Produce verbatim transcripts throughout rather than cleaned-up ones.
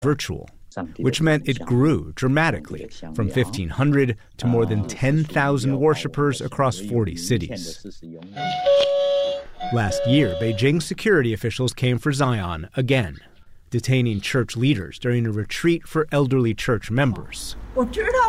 virtual, which meant it grew dramatically from fifteen hundred to more than ten thousand worshippers across forty cities. Last year, Beijing security officials came for Zion again, detaining church leaders during a retreat for elderly church members. It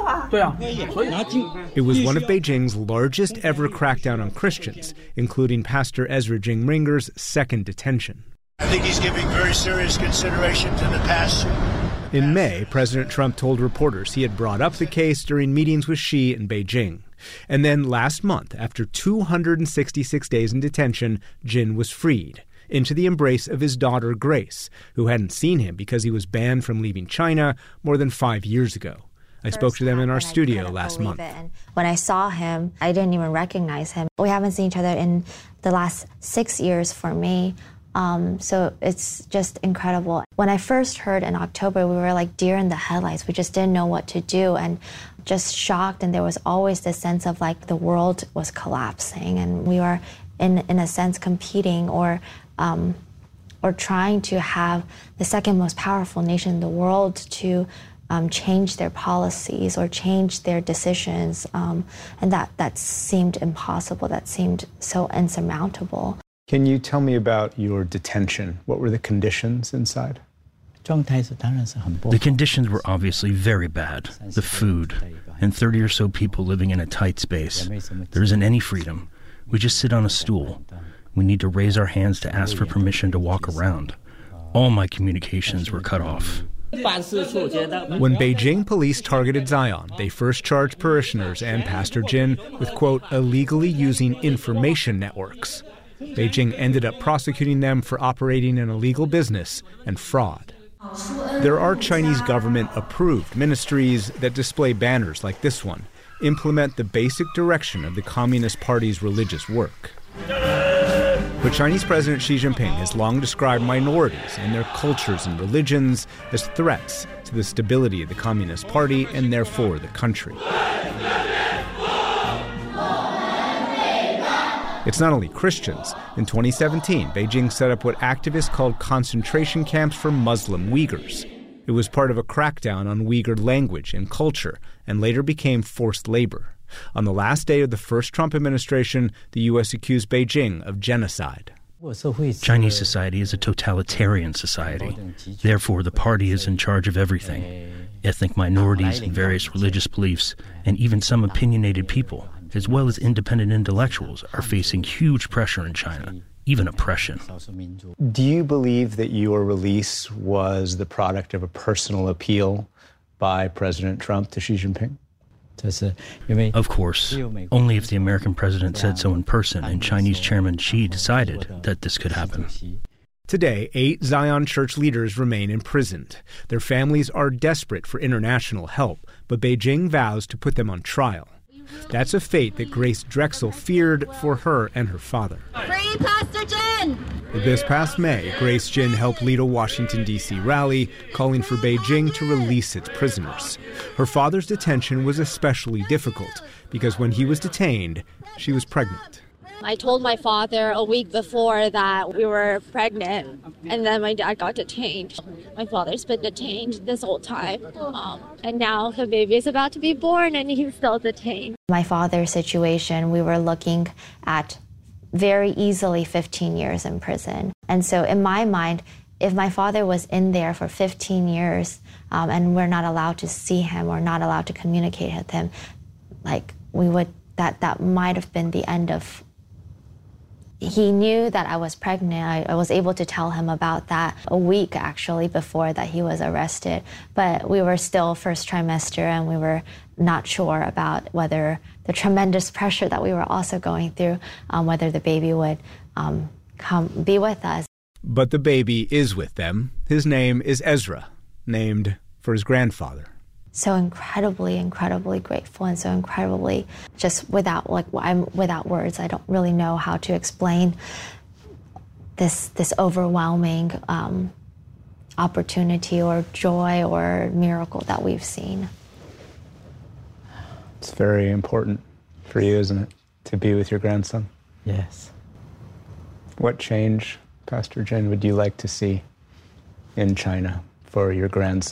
was one of Beijing's largest ever crackdown on Christians, including Pastor Ezra Jing-Ringer's second detention. I think he's giving very serious consideration to the past. In May, President Trump told reporters he had brought up the case during meetings with Xi in Beijing. And then last month, after two hundred sixty-six days in detention, Jin was freed into the embrace of his daughter, Grace, who hadn't seen him because he was banned from leaving China more than five years ago. I First spoke to them in our studio last month. When I saw him, I didn't even recognize him. We haven't seen each other in the last six years for me. Um, so it's just incredible. When I first heard in October, we were like deer in the headlights. We just didn't know what to do and just shocked. And there was always this sense of like the world was collapsing and we were in, in a sense competing or um, or trying to have the second most powerful nation in the world to um, change their policies or change their decisions. Um, and that, that seemed impossible. That seemed so insurmountable. Can you tell me about your detention? What were the conditions inside? The conditions were obviously very bad. The food, and thirty or so people living in a tight space. There isn't any freedom. We just sit on a stool. We need to raise our hands to ask for permission to walk around. All my communications were cut off. When Beijing police targeted Zion, they first charged parishioners and Pastor Jin with, quote, illegally using information networks. Beijing ended up prosecuting them for operating an illegal business and fraud. There are Chinese government-approved ministries that display banners like this one, implement the basic direction of the Communist Party's religious work. But Chinese President Xi Jinping has long described minorities and their cultures and religions as threats to the stability of the Communist Party and therefore the country. It's not only Christians. In twenty seventeen, Beijing set up what activists called concentration camps for Muslim Uyghurs. It was part of a crackdown on Uyghur language and culture and later became forced labor. On the last day of the first Trump administration, the U S accused Beijing of genocide. Chinese society is a totalitarian society. Therefore, the party is in charge of everything. Ethnic minorities and various religious beliefs, and even some opinionated people, as well as independent intellectuals, are facing huge pressure in China, even oppression. Do you believe that your release was the product of a personal appeal by President Trump to Xi Jinping? Of course, only if the American president said so in person and Chinese Chairman Xi decided that this could happen. Today, eight Zion Church leaders remain imprisoned. Their families are desperate for international help, but Beijing vows to put them on trial. That's a fate that Grace Drexel feared for her and her father. Free Pastor Jin! This past May, Grace Jin helped lead a Washington, D C rally calling for Beijing to release its prisoners. Her father's detention was especially difficult because when he was detained, she was pregnant. I told my father a week before that we were pregnant, and then my dad got detained. My father's been detained this whole time, um, and now the baby is about to be born, and he's still detained. My father's situation, we were looking at very easily fifteen years in prison. And so in my mind, if my father was in there for fifteen years um, and we're not allowed to see him or not allowed to communicate with him, like we would, that, that might have been the end of. He knew that I was pregnant. I, I was able to tell him about that a week actually before that he was arrested. But we were still first trimester and we were not sure about whether the tremendous pressure that we were also going through, um, whether the baby would um, come be with us. But the baby is with them. His name is Ezra, named for his grandfather. So incredibly, incredibly grateful and so incredibly just without, like, I'm without words. I don't really know how to explain this this overwhelming um, opportunity or joy or miracle that we've seen. It's very important for you, isn't it, to be with your grandson? Yes. What change, Pastor Jin, would you like to see in China for your grandson.